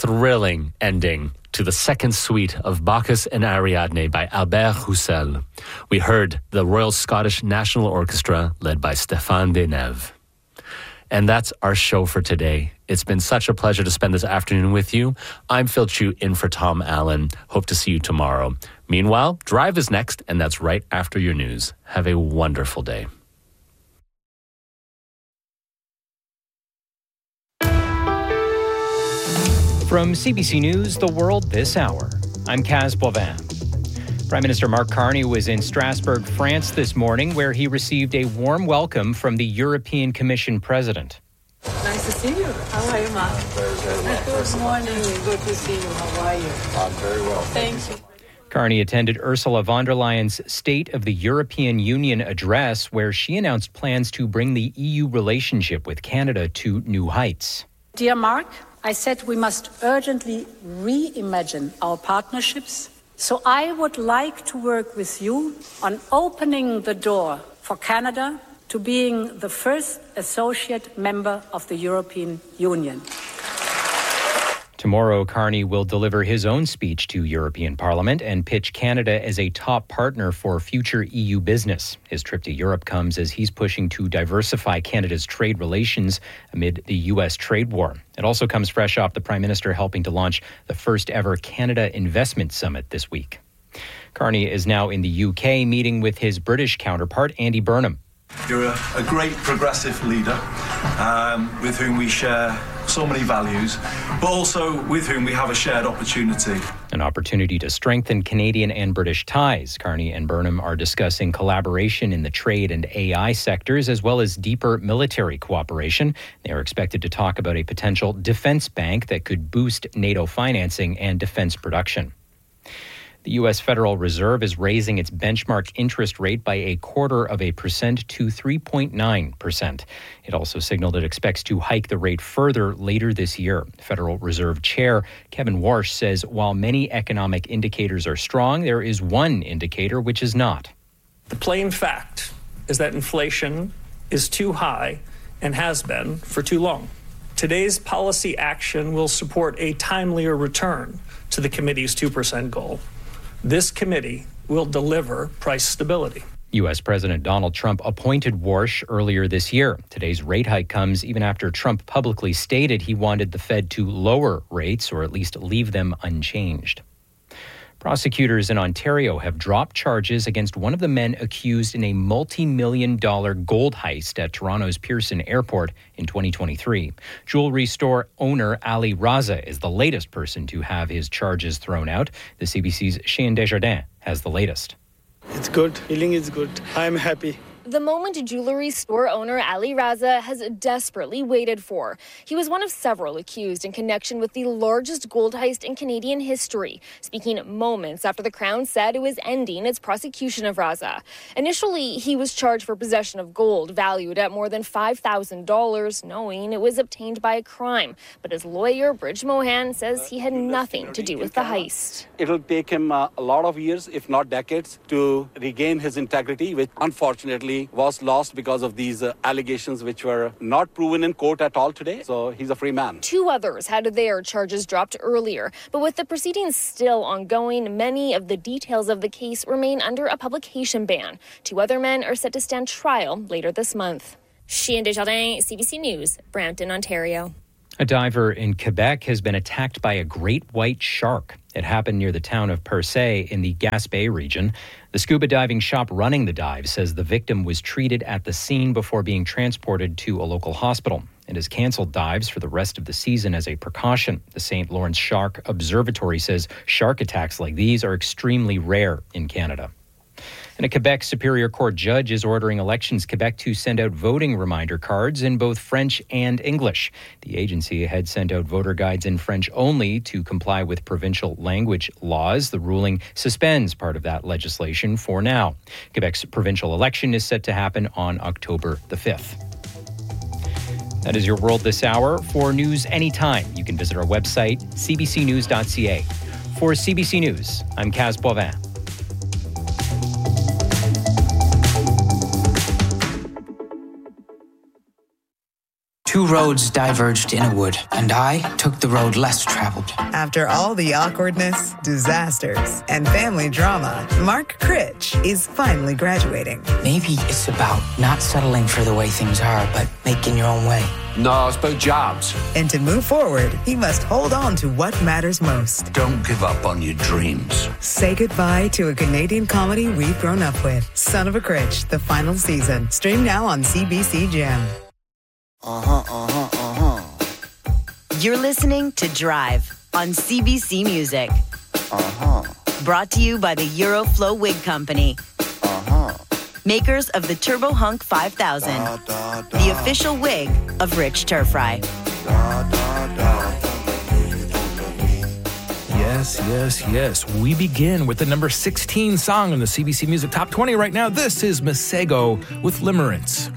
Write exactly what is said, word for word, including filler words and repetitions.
thrilling ending to the second suite of Bacchus and Ariadne by Albert Roussel. We heard the Royal Scottish National Orchestra led by Stéphane Deneuve. And that's our show for today. It's been such a pleasure to spend this afternoon with you. I'm Phil Chu in for Tom Allen. Hope to see you tomorrow. Meanwhile, Drive is next, and that's right after your news. Have a wonderful day. From C B C News, The World This Hour, I'm Kaz Boivin. Prime Minister Mark Carney was in Strasbourg, France this morning, where he received a warm welcome from the European Commission President. Nice to see you. How are you, Mark? Very, very well. Good morning. Good to see you. How are you? I'm very well. Thank you. Carney attended Ursula von der Leyen's State of the European Union address, where she announced plans to bring the E U relationship with Canada to new heights. Dear Mark, I said we must urgently reimagine our partnerships. So I would like to work with you on opening the door for Canada to being the first associate member of the European Union. Tomorrow, Carney will deliver his own speech to European Parliament and pitch Canada as a top partner for future E U business. His trip to Europe comes as he's pushing to diversify Canada's trade relations amid the U S trade war. It also comes fresh off the Prime Minister helping to launch the first ever Canada Investment Summit this week. Carney is now in the U K meeting with his British counterpart, Andy Burnham. You're a, a great progressive leader um, with whom we share so many values, but also with whom we have a shared opportunity. An opportunity to strengthen Canadian and British ties. Carney and Burnham are discussing collaboration in the trade and A I sectors, as well as deeper military cooperation. They are expected to talk about a potential defense bank that could boost NATO financing and defense production. The U S Federal Reserve is raising its benchmark interest rate by a quarter of a percent to three point nine percent. It also signaled it expects to hike the rate further later this year. Federal Reserve Chair Kevin Warsh says while many economic indicators are strong, there is one indicator which is not. The plain fact is that inflation is too high and has been for too long. Today's policy action will support a timelier return to the committee's two percent goal. This committee will deliver price stability. U S President Donald Trump appointed Warsh earlier this year. Today's rate hike comes even after Trump publicly stated he wanted the Fed to lower rates or at least leave them unchanged. Prosecutors in Ontario have dropped charges against one of the men accused in a multi-million dollar gold heist at Toronto's Pearson Airport in twenty twenty-three. Jewelry store owner Ali Raza is the latest person to have his charges thrown out. The C B C's Cheyenne Desjardins has the latest. It's good. Feeling is good. I'm happy. The moment jewelry store owner Ali Raza has desperately waited for. He was one of several accused in connection with the largest gold heist in Canadian history, speaking moments after the Crown said it was ending its prosecution of Raza. Initially, he was charged for possession of gold valued at more than five thousand dollars, knowing it was obtained by a crime. But his lawyer, Bridge Mohan, says he had nothing to do with the heist. It'll take him uh, a lot of years, if not decades, to regain his integrity, which unfortunately was lost because of these uh, allegations which were not proven in court at all today. So he's a free man. Two others had their charges dropped earlier, but with the proceedings still ongoing, many of the details of the case remain under a publication ban. Two other men are set to stand trial later this month. Cheyenne Desjardins, C B C News, Brampton, Ontario. A diver in Quebec has been attacked by a great white shark. It happened near the town of Percé in the Gaspé region. The scuba diving shop running the dive says the victim was treated at the scene before being transported to a local hospital and has canceled dives for the rest of the season as a precaution. The Saint Lawrence Shark Observatory says shark attacks like these are extremely rare in Canada. And a Quebec Superior Court judge is ordering Elections Quebec to send out voting reminder cards in both French and English. The agency had sent out voter guides in French only to comply with provincial language laws. The ruling suspends part of that legislation for now. Quebec's provincial election is set to happen on October the fifth. That is your World This Hour. For news anytime, you can visit our website, c b c news dot c a. For C B C News, I'm Kaz Boivin. Two roads diverged in a wood, and I took the road less traveled. After all the awkwardness, disasters, and family drama, Mark Critch is finally graduating. Maybe it's about not settling for the way things are, but making your own way. No, it's about jobs. And to move forward, he must hold on to what matters most. Don't give up on your dreams. Say goodbye to a Canadian comedy we've grown up with. Son of a Critch, the final season. Stream now on C B C Gem. Uh-huh, uh-huh, uh-huh. You're listening to Drive on C B C Music. Uh-huh. Brought to you by the Euroflow Wig Company. Uh-huh. Makers of the Turbo Hunk five thousand. Da, da, da. The official wig of Rich Turfry. Da, da, da. Yes, yes, yes. We begin with the number sixteen song in the C B C Music Top twenty right now. This is Masego with Limerence.